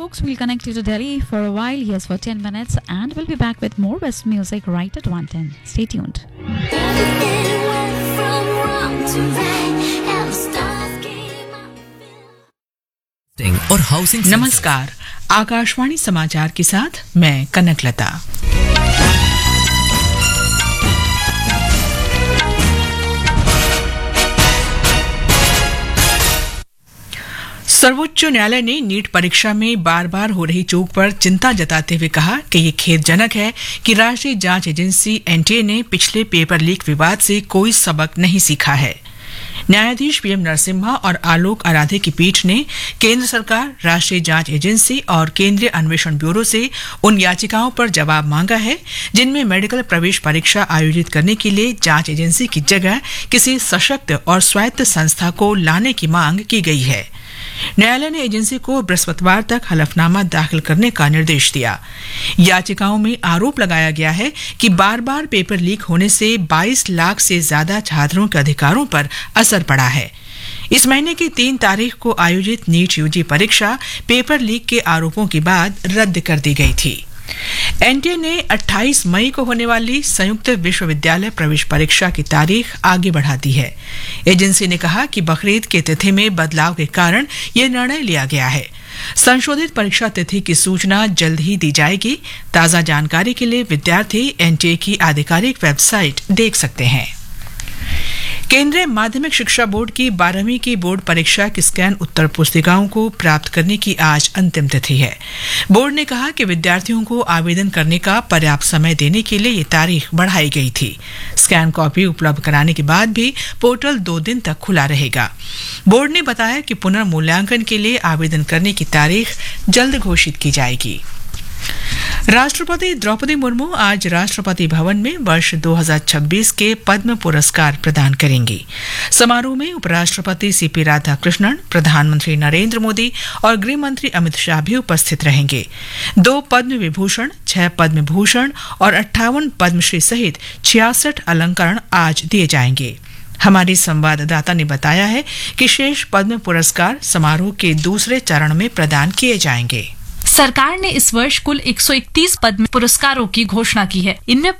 folks, we'll connect you to Delhi for a while, yes, for 10 minutes, and we'll be back with more West music right at 1:10. Stay tuned. और housing. नमस्कार, आकाशवाणी समाचार के साथ मैं कनकलता। सर्वोच्च न्यायालय ने नीट परीक्षा में बार बार हो रही चूक पर चिंता जताते हुए कहा कि ये खेदजनक है कि राष्ट्रीय जांच एजेंसी एनटीए ने पिछले पेपर लीक विवाद से कोई सबक नहीं सीखा है। न्यायाधीश पीएम नरसिम्हा और आलोक आराधे की पीठ ने केंद्र सरकार, राष्ट्रीय जांच एजेंसी और केंद्रीय अन्वेषण ब्यूरो से उन याचिकाओं पर जवाब मांगा है जिनमें मेडिकल प्रवेश परीक्षा आयोजित करने के लिए जांच एजेंसी की जगह किसी सशक्त और स्वायत्त संस्था को लाने की मांग की गई है। न्यायालय ने एजेंसी को बृहस्पतिवार तक हलफनामा दाखिल करने का निर्देश दिया। याचिकाओं में आरोप लगाया गया है कि बार बार पेपर लीक होने से 22 लाख से ज्यादा छात्रों के अधिकारों पर असर पड़ा है। इस महीने की 3 तारीख को आयोजित नीट यूजी परीक्षा पेपर लीक के आरोपों के बाद रद्द कर दी गई थी। एनटीए ने 28 मई को होने वाली संयुक्त विश्वविद्यालय प्रवेश परीक्षा की तारीख आगे बढ़ा दी है। एजेंसी ने कहा कि बकरीद की तिथि में बदलाव के कारण यह निर्णय लिया गया है। संशोधित परीक्षा तिथि की सूचना जल्द ही दी जाएगी। ताजा जानकारी के लिए विद्यार्थी एनटीए की आधिकारिक वेबसाइट देख सकते हैं। केंद्रीय माध्यमिक शिक्षा बोर्ड की 12वीं की बोर्ड परीक्षा की स्कैन उत्तर पुस्तिकाओं को प्राप्त करने की आज अंतिम तिथि है। बोर्ड ने कहा कि विद्यार्थियों को आवेदन करने का पर्याप्त समय देने के लिए ये तारीख बढ़ाई गई थी। स्कैन कॉपी उपलब्ध कराने के बाद भी पोर्टल 2 दिन तक खुला रहेगा। बोर्ड ने बताया कि पुनर्मूल्यांकन के लिए आवेदन करने की तारीख जल्द घोषित की जाएगी। राष्ट्रपति द्रौपदी मुर्मू आज राष्ट्रपति भवन में वर्ष 2026 के पद्म पुरस्कार प्रदान करेंगी। समारोह में उपराष्ट्रपति सीपी राधाकृष्णन, प्रधानमंत्री नरेंद्र मोदी और गृह मंत्री अमित शाह भी उपस्थित रहेंगे। 2 पद्म विभूषण, 6 पद्म भूषण और 58 पद्मश्री सहित 66 अलंकरण आज दिए जाएंगे। हमारे संवाददाता ने बताया है कि शेष पद्म पुरस्कार समारोह के दूसरे चरण में प्रदान किए जाएंगे। सरकार ने इस वर्ष कुल 131 पद्म पुरस्कारों की घोषणा की है। इनमें